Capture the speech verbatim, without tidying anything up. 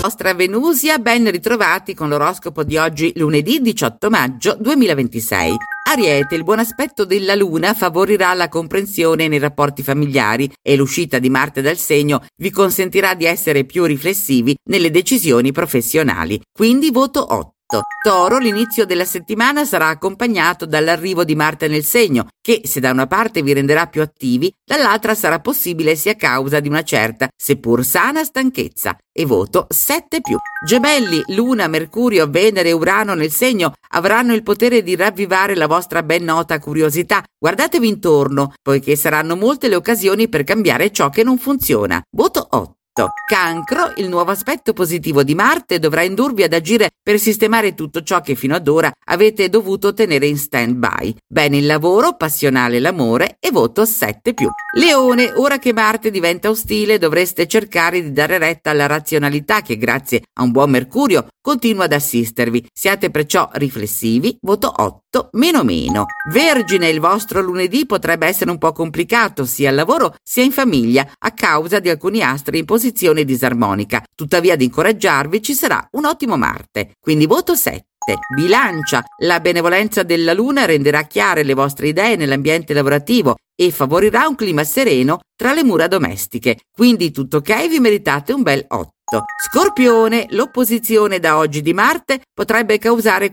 vostra Venusia, ben ritrovati con l'oroscopo di oggi, lunedì diciotto maggio duemilaventisei. Ariete, il buon aspetto della Luna favorirà la comprensione nei rapporti familiari e l'uscita di Marte dal segno vi consentirà di essere più riflessivi nelle decisioni professionali. Quindi voto otto. Toro, l'inizio della settimana sarà accompagnato dall'arrivo di Marte nel segno, che se da una parte vi renderà più attivi, dall'altra sarà possibile sia causa di una certa, seppur sana, stanchezza. E voto sette più. Gemelli, Luna, Mercurio, Venere e Urano nel segno avranno il potere di ravvivare la vostra ben nota curiosità. Guardatevi intorno, poiché saranno molte le occasioni per cambiare ciò che non funziona. Voto otto. Cancro, il nuovo aspetto positivo di Marte dovrà indurvi ad agire per sistemare tutto ciò che fino ad ora avete dovuto tenere in stand-by. Bene il lavoro, passionale l'amore e voto sette più. Leone, ora che Marte diventa ostile dovreste cercare di dare retta alla razionalità che grazie a un buon Mercurio continua ad assistervi. Siate perciò riflessivi, voto otto meno meno. Vergine, il vostro lunedì potrebbe essere un po' complicato sia al lavoro sia in famiglia a causa di alcuni astri in posizione disarmonica. Tuttavia ad incoraggiarvi ci sarà un ottimo Marte. Quindi voto sette. Bilancia, la benevolenza della Luna renderà chiare le vostre idee nell'ambiente lavorativo e favorirà un clima sereno tra le mura domestiche. Quindi tutto ok, vi meritate un bel otto. Scorpione, l'opposizione da oggi di Marte potrebbe causare